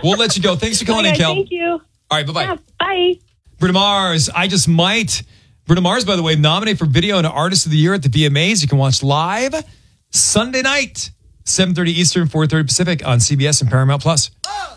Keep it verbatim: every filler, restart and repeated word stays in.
We'll let you go. Thanks for calling Okay, in, Kel. Thank you. All right, bye-bye. Yeah, bye. Bruno Mars, I Just Might. Bruno Mars, by the way, nominated for Video and Artist of the Year at the V M As. You can watch live Sunday night, seven thirty Eastern, four thirty Pacific on C B S and Paramount Plus.